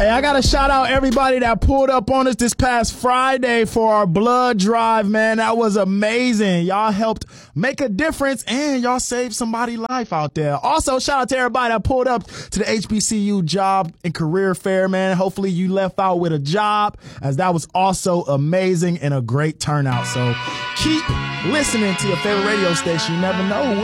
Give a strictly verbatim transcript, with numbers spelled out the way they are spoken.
Hey, I got to shout out everybody that pulled up on us this past Friday for our blood drive, man. That was amazing. Y'all helped make a difference and y'all saved somebody's life out there. Also, shout out to everybody that pulled up to the H B C U job and career fair, man. Hopefully you left out with a job, as that was also amazing and a great turnout. So keep listening to your favorite radio station. You never know